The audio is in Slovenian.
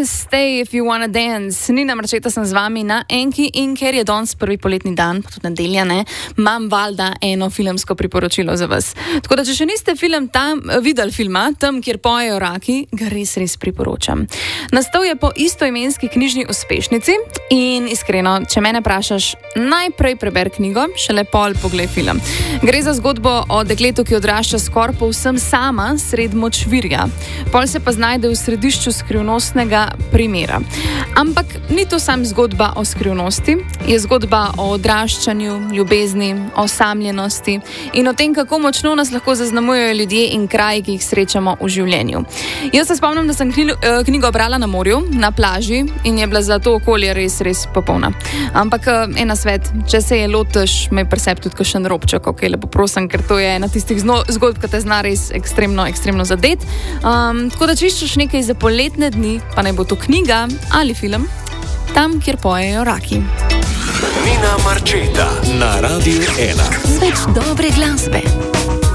Stay if you wanna dance. Nina Marčeta sem z vami na Enki in ker je danes prvi poletni dan, pa tudi nedelja, imam valjda eno filmsko priporočilo za vas. Tako da, če še niste videli filma, tam, kjer pojejo raki, ga res priporočam. Nastal je po istoimenski knjižni uspešnici in iskreno, če mene vprašaš, najprej preber knjigo, šele pol poglej film. Gre za zgodbo o dekletu, ki odrašča skoraj povsem sama sred močvirja. Pol se pa znajde v središču skrivnostnega primera. Ampak ni to sam zgodba o skrivnosti, je zgodba o odraščanju, ljubezni, osamljenosti in o tem, kako močno nas lahko zaznamujejo ljudje in kraji, ki jih srečamo v življenju. Jaz se spomnim, da sem knjigo brala na morju, na plaži in je bila za to okolje res popolna. Ampak ena svet, če se je lotiš, me pri sebi tudi kakšen robček, ok, lepo prosim, ker to je ena tistih zgodb, ki te zna res ekstremno zadet. Tako da, če iščeš nekaj za poletne dni, pa naj bo to knjiga ali film, tam, kjer pojejo raki. Nina Marčeta na Radiu 1. Več dobre glasbe.